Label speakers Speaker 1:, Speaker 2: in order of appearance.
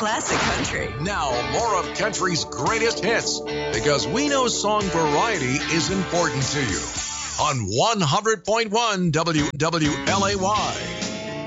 Speaker 1: classic country.
Speaker 2: Now, more of country's greatest hits, because we know song variety is important to you. On 100.1 WWLAY.